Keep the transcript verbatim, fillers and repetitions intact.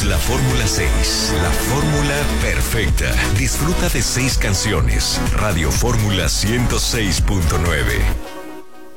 la Fórmula seis, la fórmula perfecta. Disfruta de seis canciones. Radio Fórmula ciento seis punto nueve.